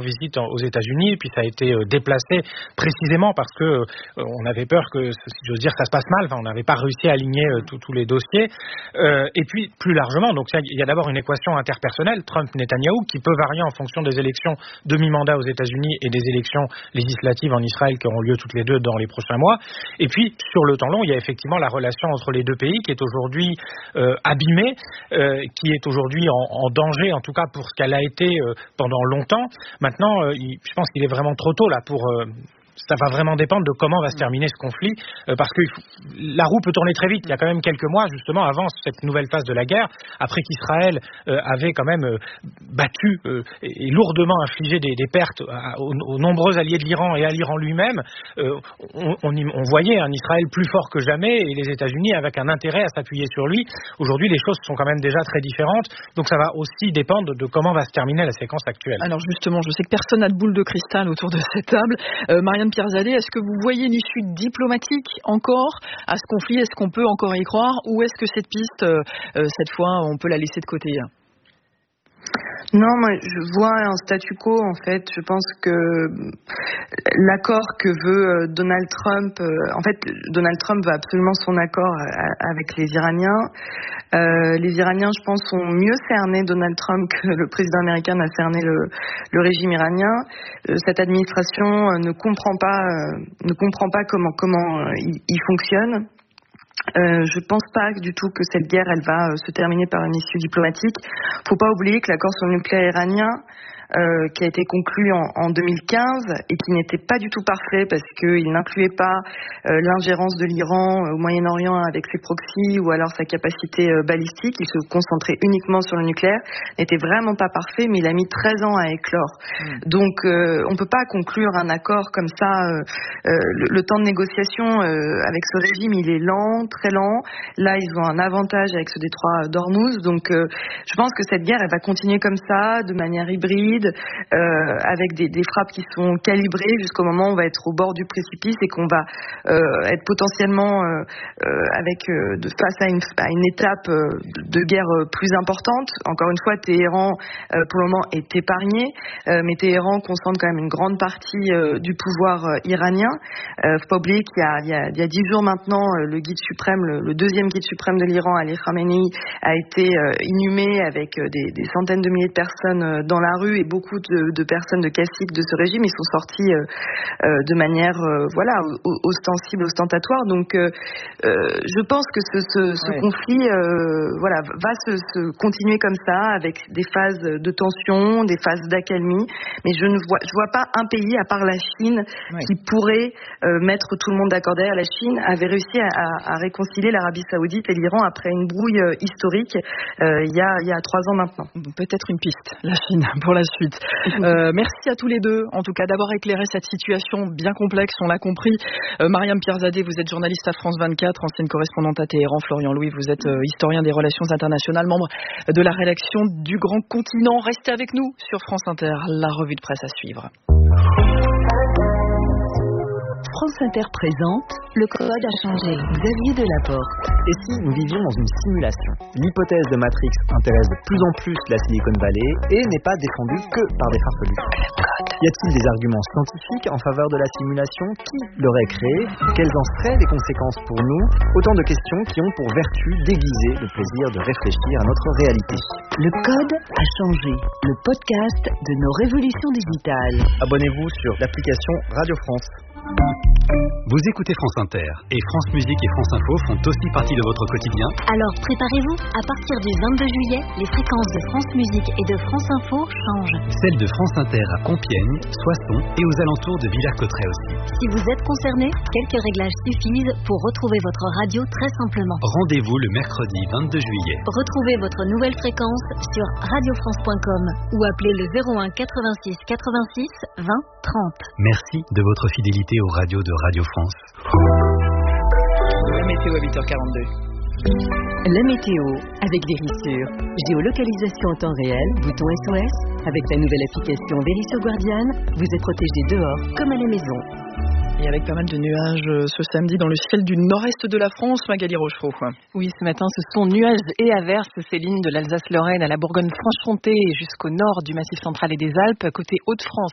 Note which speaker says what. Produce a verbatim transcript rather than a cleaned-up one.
Speaker 1: visite aux États-Unis, et puis ça a été déplacé précisément parce que euh, on avait peur que, si j'ose dire, ça se passe mal. Enfin, on n'avait pas réussi à aligner euh, tous les dossiers. Euh, et puis plus largement, donc il y a d'abord une équation interpersonnelle, Trump-Netanyahou, qui peut varier en fonction des élections de mi-mandat aux États-Unis et des élections législatives en Israël qui auront lieu toutes les deux dans les prochains mois. Et puis sur le temps long, il y a effectivement la relation entre les deux pays qui est aujourd'hui euh, abîmée, euh, qui est aujourd'hui en, en danger, en tout cas pour ce qu'elle a été euh, pendant longtemps. Maintenant, euh, il, je pense qu'il est vraiment trop tôt là pour... Euh, ça va vraiment dépendre de comment va se terminer ce conflit, euh, parce que la roue peut tourner très vite. Il y a quand même quelques mois, justement, avant cette nouvelle phase de la guerre, après qu'Israël euh, avait quand même euh, battu euh, et, et lourdement infligé des, des pertes à, aux, aux nombreux alliés de l'Iran et à l'Iran lui-même, euh, on, on, on voyait un Israël plus fort que jamais et les États-Unis avec un intérêt à s'appuyer sur lui. Aujourd'hui, les choses sont quand même déjà très différentes, donc ça va aussi dépendre de comment va se terminer la séquence actuelle.
Speaker 2: Alors justement, je sais que personne n'a de boule de cristal autour de cette table. Euh, Mariam Pierzadeh, est-ce que vous voyez une issue diplomatique encore à ce conflit? Est-ce qu'on peut encore y croire? Ou est-ce que cette piste, euh, cette fois, on peut la laisser de côté?
Speaker 3: Non, moi je vois un statu quo en fait. Je pense que l'accord que veut Donald Trump, en fait Donald Trump veut absolument son accord avec les Iraniens. Euh, les Iraniens, je pense, ont mieux cerné Donald Trump que le président américain n'a cerné le, le régime iranien. Euh, cette administration ne comprend pas, euh, ne comprend pas comment comment il, il fonctionne. Euh, je pense pas du tout que cette guerre elle va euh, se terminer par une issue diplomatique. Faut pas oublier que l'accord sur le nucléaire iranien Euh, qui a été conclu en, en deux mille quinze et qui n'était pas du tout parfait parce qu'il n'incluait pas euh, l'ingérence de l'Iran au Moyen-Orient avec ses proxys ou alors sa capacité euh, balistique. Il se concentrait uniquement sur le nucléaire, n'était vraiment pas parfait, mais il a mis treize ans à éclore. Mmh. Donc euh, on ne peut pas conclure un accord comme ça. Euh, euh, le, le temps de négociation euh, avec ce régime, il est lent, très lent. Là, ils ont un avantage avec ce détroit d'Ormuz. Donc euh, je pense que cette guerre, elle va continuer comme ça, de manière hybride, Euh, avec des, des frappes qui sont calibrées jusqu'au moment où on va être au bord du précipice et qu'on va euh, être potentiellement euh, euh, avec euh, de, face à une, à une étape euh, de guerre plus importante. Encore une fois, Téhéran euh, pour le moment est épargné, euh, mais Téhéran concentre quand même une grande partie euh, du pouvoir euh, iranien. Euh, faut pas oublier qu'il y a, il y a, il y a dix jours maintenant, euh, le guide suprême, le, le deuxième guide suprême de l'Iran, Ali Khamenei, a été euh, inhumé avec euh, des, des centaines de milliers de personnes euh, dans la rue et beaucoup de, de personnes de caciques de ce régime. Ils sont sortis euh, euh, de manière euh, voilà ostensible, ostentatoire. Donc euh, euh, je pense que ce, ce, ce ouais. conflit euh, voilà va se, se continuer comme ça avec des phases de tension, des phases d'accalmie. Mais je ne vois je vois pas un pays à part la Chine ouais. qui pourrait euh, mettre tout le monde d'accord. Derrière, la Chine avait réussi à, à, à réconcilier l'Arabie Saoudite et l'Iran après une brouille euh, historique euh, il y a il y a trois ans maintenant.
Speaker 2: Peut-être une piste, la Chine, pour la suite. Euh, merci à tous les deux, en tout cas, d'avoir éclairé cette situation bien complexe, on l'a compris. Euh, Mariam Pierzadeh, vous êtes journaliste à France vingt-quatre, ancienne correspondante à Téhéran. Florian Louis, vous êtes euh, historien des relations internationales, membre de la rédaction du Grand Continent. Restez avec nous sur France Inter, la revue de presse à suivre.
Speaker 4: France Inter présente Le Code a changé. Xavier Delaporte.
Speaker 5: Et si nous vivions dans une simulation? L'hypothèse de Matrix intéresse de plus en plus la Silicon Valley et n'est pas défendue que par des farfelus. Y a-t-il des arguments scientifiques en faveur de la simulation? Qui l'aurait créée? Quelles en seraient les conséquences pour nous? Autant de questions qui ont pour vertu d'aiguiser le plaisir de réfléchir à notre réalité.
Speaker 4: Le Code a changé. Le podcast de nos révolutions digitales.
Speaker 5: Abonnez-vous sur l'application Radio France.
Speaker 6: Vous écoutez France Inter et France Musique et France Info font aussi partie de votre quotidien.
Speaker 7: Alors préparez-vous, à partir du vingt-deux juillet, les fréquences de France Musique et de France Info changent.
Speaker 6: Celles de France Inter à Compiègne, Soissons et aux alentours de Villers-Cotterêts aussi.
Speaker 7: Si vous êtes concerné, quelques réglages suffisent pour retrouver votre radio très simplement.
Speaker 6: Rendez-vous le mercredi vingt-deux juillet.
Speaker 7: Retrouvez votre nouvelle fréquence sur radio france point com ou appelez le zéro un quatre-vingt-six quatre-vingt-six vingt trente.
Speaker 6: Merci de votre fidélité aux radios de Radio France.
Speaker 2: La météo à huit heures quarante-deux.
Speaker 4: La météo avec Vérissure. Géolocalisation en temps réel, bouton S O S. Avec la nouvelle application Vérissure Guardian, vous êtes protégé dehors comme à la maison.
Speaker 2: Et avec pas mal de nuages ce samedi dans le ciel du nord-est de la France, Magali Rochereau.
Speaker 8: Oui, ce matin, ce sont nuages et averses, Céline, de l'Alsace-Lorraine à la Bourgogne-Franche-Comté et jusqu'au nord du Massif central et des Alpes. Côté Hauts-de-France,